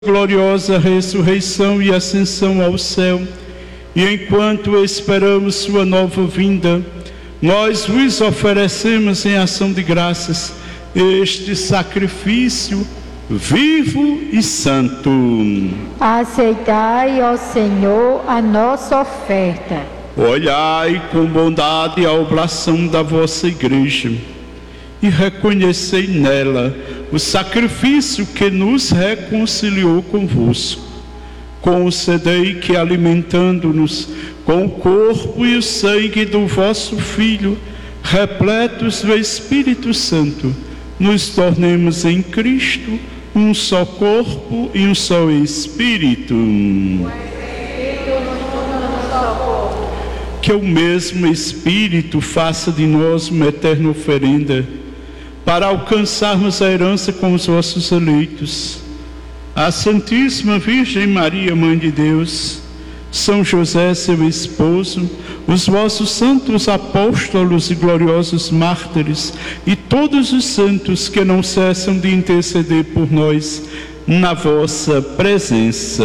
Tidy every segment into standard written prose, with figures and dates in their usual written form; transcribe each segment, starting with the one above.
gloriosa ressurreição e ascensão ao céu, e enquanto esperamos sua nova vinda, nós vos oferecemos em ação de graças este sacrifício vivo e santo. Aceitai, ó Senhor, a nossa oferta. Olhai com bondade a oblação da vossa igreja e reconhecei nela o sacrifício que nos reconciliou convosco. Concedei que, alimentando-nos com o corpo e o sangue do vosso Filho, repletos do Espírito Santo, nos tornemos em Cristo um só corpo e um só Espírito. Que o mesmo Espírito faça de nós uma eterna oferenda para alcançarmos a herança com os vossos eleitos. A Santíssima Virgem Maria, Mãe de Deus, São José, seu esposo, os vossos santos apóstolos e gloriosos mártires, e todos os santos que não cessam de interceder por nós na vossa presença.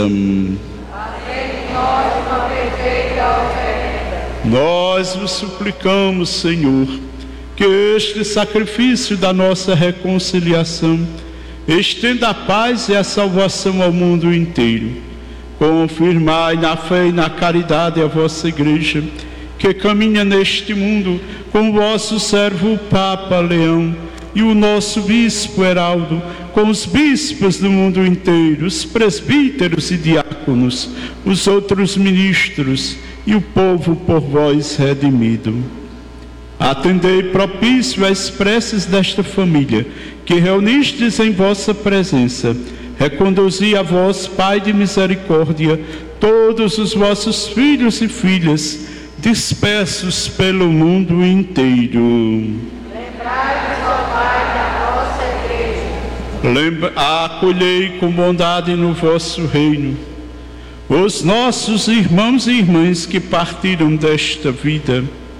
Nós vos suplicamos, Senhor, que este sacrifício da nossa reconciliação estenda a paz e a salvação ao mundo inteiro. Confirmai na fé e na caridade a vossa igreja, que caminha neste mundo com o vosso servo o Papa Leão e o nosso bispo Heraldo, com os bispos do mundo inteiro, os presbíteros e diáconos, os outros ministros e o povo por vós redimido. Atendei propício às preces desta família, que reunistes em vossa presença. Reconduzi a vós, Pai de misericórdia, todos os vossos filhos e filhas, dispersos pelo mundo inteiro. Lembrai-vos, ó Pai, da nossa igreja. Acolhei com bondade no vosso reino os nossos irmãos e irmãs que partiram desta vida.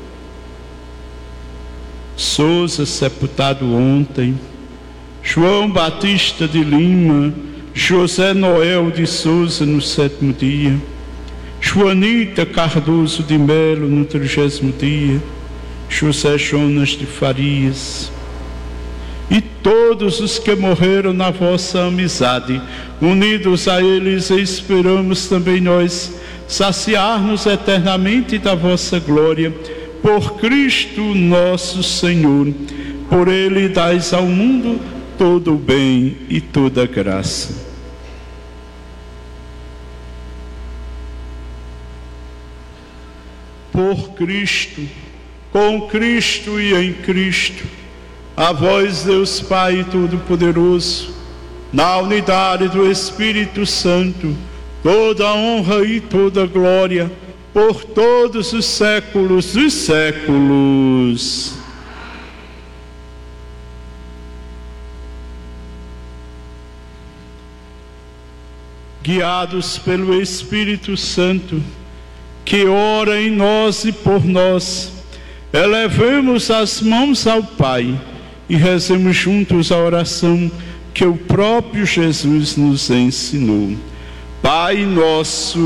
Souza, sepultado ontem, João Batista de Lima, José Noel de Souza no 7º dia, Joanita Cardoso de Melo no 30º dia, José Jonas de Farias, e todos os que morreram na vossa amizade, unidos a eles, esperamos também nós saciar-nos eternamente da vossa glória, por Cristo nosso Senhor. Por ele dais ao mundo todo o bem e toda a graça. Por Cristo, com Cristo e em Cristo, a vós, Deus Pai Todo-Poderoso, na unidade do Espírito Santo, toda a honra e toda a glória, por todos os séculos dos séculos. Guiados pelo Espírito Santo, que ora em nós e por nós, elevemos as mãos ao Pai e rezemos juntos a oração que o próprio Jesus nos ensinou. Pai nosso,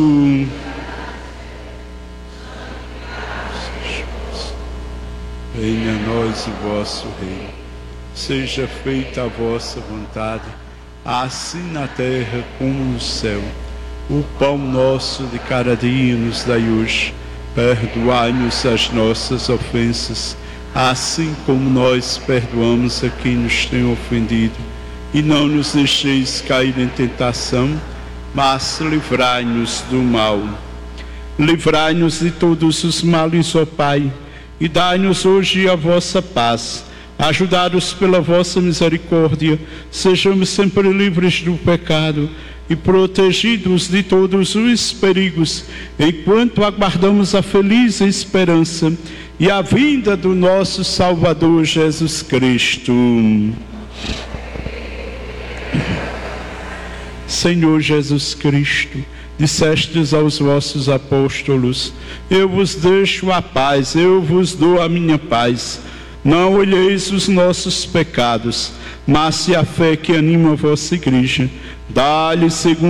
venha a nós o vosso reino, seja feita a vossa vontade, assim na terra como no céu. O pão nosso de cada dia nos dai hoje. Perdoai-nos as nossas ofensas, assim como nós perdoamos a quem nos tem ofendido. E não nos deixeis cair em tentação, mas livrai-nos do mal. Livrai-nos de todos os males, ó Pai, e dai-nos hoje a vossa paz. Ajudados pela vossa misericórdia, sejamos sempre livres do pecado e protegidos de todos os perigos, enquanto aguardamos a feliz esperança e a vinda do nosso Salvador Jesus Cristo. Senhor Jesus Cristo, dissestes aos vossos apóstolos: eu vos deixo a paz, eu vos dou a minha paz. Não olheis os nossos pecados, mas se a fé que anima a vossa igreja. Dá-lhe segundo